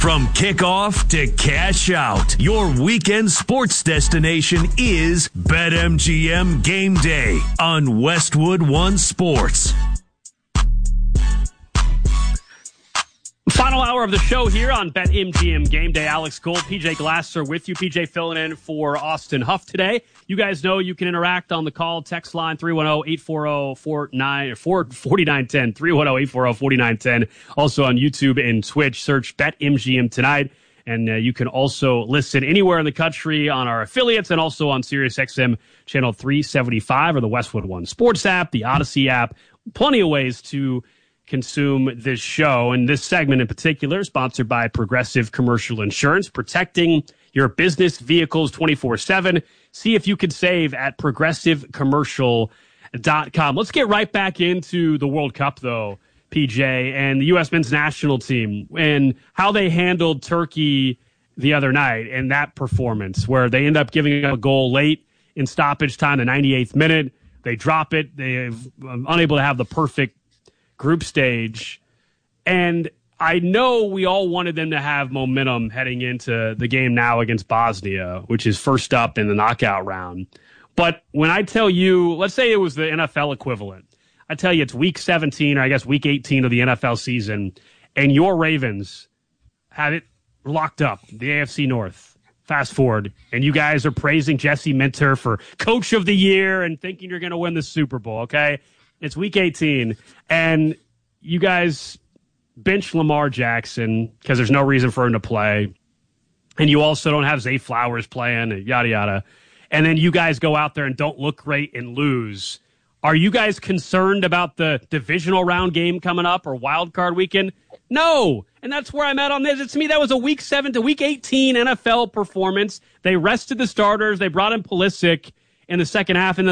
From kickoff to cash out, your weekend sports destination is BetMGM Game Day on Westwood One Sports. Final hour of the show here on BetMGM Game Day. Alex Gold, PJ Glasser with you. PJ filling in for Austin Huff today. You guys know you can interact on the call. Text line 310-840-4910. 310-840-4910. Also on YouTube and Twitch. Search BetMGM tonight. And you can also listen anywhere in the country on our affiliates and also on SiriusXM channel 375 or the Westwood One Sports app, the Odyssey app. Plenty of ways to consume this show, and this segment in particular sponsored by Progressive Commercial Insurance, protecting your business vehicles 24/7. See if you can save at progressivecommercial.com. Let's get right back into the World Cup, though, PJ, and the U.S. men's national team and how they handled Turkey the other night and that performance where they end up giving up a goal late in stoppage time, the 98th minute. They drop it. They're unable to have the perfect group stage, and I know we all wanted them to have momentum heading into the game now against Bosnia, which is first up in the knockout round. But when I tell you, let's say it was the NFL equivalent, I tell you it's week 17 or I guess week 18 of the NFL season, and your Ravens had it locked up, the AFC North. Fast forward, and you guys are praising Jesse Minter for Coach of the Year and thinking you're going to win the Super Bowl, okay? It's week 18, and you guys bench Lamar Jackson because there's no reason for him to play. And you also don't have Zay Flowers playing, and yada, yada. And then you guys go out there and don't look great and lose. Are you guys concerned about the divisional round game coming up or wild card weekend? No. And that's where I'm at on this. To me, that was a week 7 to week 18 NFL performance. They rested the starters. They brought in Pulisic in the second half, and